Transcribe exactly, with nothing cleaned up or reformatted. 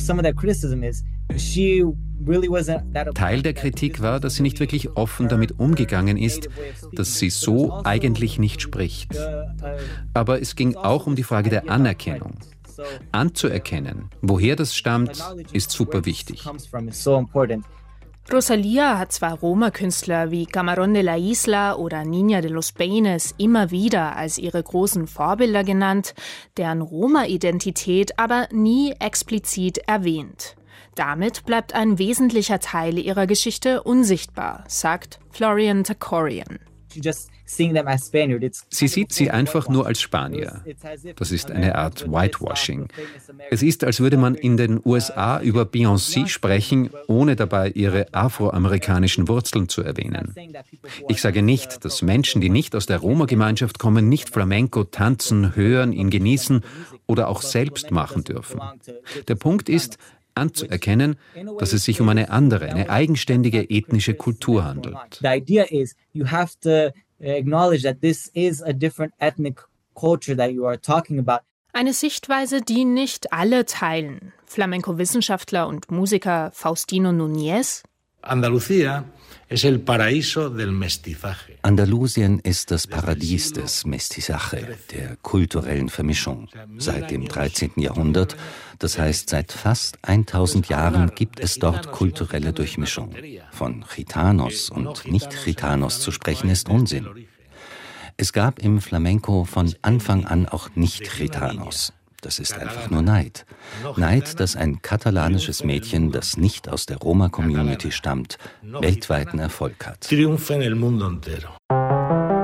Teil der Kritik war, dass sie nicht wirklich offen damit umgegangen ist, dass sie so eigentlich nicht spricht. Aber es ging auch um die Frage der Anerkennung. Anzuerkennen, woher das stammt, ist super wichtig. Rosalía hat zwar Roma-Künstler wie Camarón de la Isla oder Niña de los Peines immer wieder als ihre großen Vorbilder genannt, deren Roma-Identität aber nie explizit erwähnt. Damit bleibt ein wesentlicher Teil ihrer Geschichte unsichtbar, sagt Florian Takorian. Sie sieht sie einfach nur als Spanier. Das ist eine Art Whitewashing. Es ist, als würde man in den U S A über Beyoncé sprechen, ohne dabei ihre afroamerikanischen Wurzeln zu erwähnen. Ich sage nicht, dass Menschen, die nicht aus der Roma-Gemeinschaft kommen, nicht Flamenco tanzen, hören, ihn genießen oder auch selbst machen dürfen. Der Punkt ist, anzuerkennen, dass es sich um eine andere, eine eigenständige ethnische Kultur handelt. Eine Sichtweise, die nicht alle teilen. Flamenco-Wissenschaftler und Musiker Faustino Núñez. Andalusien ist das Paradies des Mestizaje, der kulturellen Vermischung. Seit dem dreizehnten Jahrhundert, das heißt seit fast tausend Jahren, gibt es dort kulturelle Durchmischung. Von Gitanos und Nicht-Gitanos zu sprechen, ist Unsinn. Es gab im Flamenco von Anfang an auch Nicht-Gitanos. Das ist einfach nur Neid. Neid, dass ein katalanisches Mädchen, das nicht aus der Roma-Community stammt, weltweiten Erfolg hat.